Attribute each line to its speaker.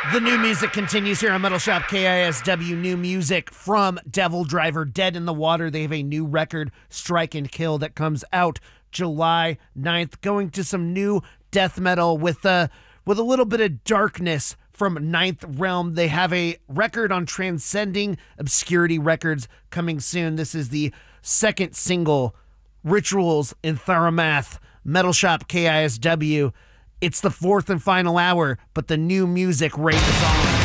Speaker 1: The new music continues here on Metal Shop KISW. New music from Devil Driver, Dead in the Water. They have a new record, Strike and Kill, that comes out July 9th. Going to some new death metal with a little bit of darkness from Ninth Realm. They have a record on Transcending Obscurity Records coming soon. This is the second single, Rituals in Tharamath, Metal Shop KISW. It's the fourth and final hour, but the new music rate is on.